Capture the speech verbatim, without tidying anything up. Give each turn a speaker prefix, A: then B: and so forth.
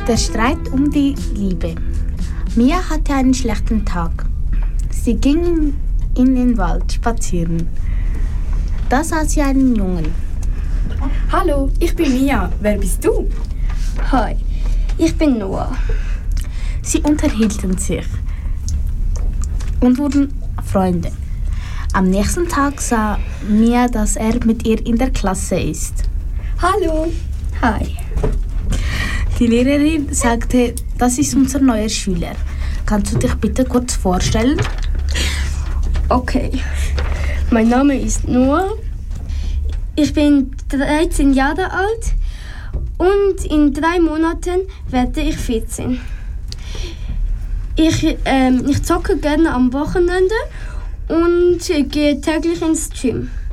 A: Der Streit um die Liebe. Mia hatte einen schlechten Tag. Sie ging in den Wald spazieren. Da sah sie einen Jungen.
B: Hallo, ich bin Mia. Wer bist du?
C: Hi, ich bin Noah.
A: Sie unterhielten sich und wurden Freunde. Am nächsten Tag sah Mia, dass er mit ihr in der Klasse ist.
B: Hallo.
C: Hi.
A: Die Lehrerin sagte, das ist unser neuer Schüler. Kannst du dich bitte kurz vorstellen?
C: Okay. Mein Name ist Noah. Ich bin dreizehn Jahre alt und in drei Monaten werde ich vierzehn. Ich, ähm, ich zocke gerne am Wochenende und gehe täglich ins Gym.